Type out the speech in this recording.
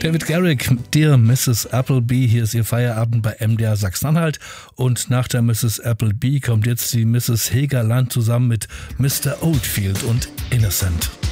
David Garrick, Dear Mrs. Appleby, hier ist Ihr Feierabend bei MDR Sachsen-Anhalt und nach der Mrs. Appleby kommt jetzt die Mrs. Hegerland zusammen mit Mr. Oldfield und Innocent.